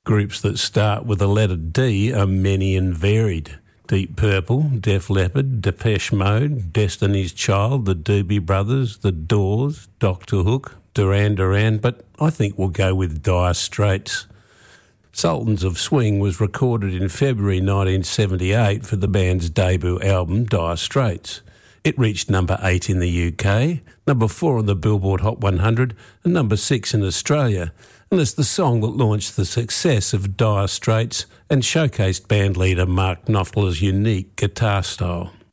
Groups that start with the letter D are many and varied. Deep Purple, Def Leppard, Depeche Mode, Destiny's Child, the Doobie Brothers, The Doors, Dr. Hook, Duran Duran, but I think we'll go with Dire Straits. Sultans of Swing was recorded in February 1978 for the band's debut album, Dire Straits. It reached number 8 in the UK, number 4 on the Billboard Hot 100 and number 6 in Australia, and it's the song that launched the success of Dire Straits and showcased bandleader Mark Knopfler's unique guitar style.